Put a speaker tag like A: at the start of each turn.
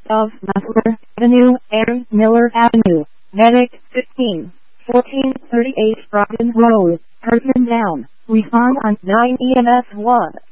A: of Musler Avenue, Aaron Miller Avenue, Medic 15, 1438 Brockton Road, Hertman Down. Respond on 9 EMS 1.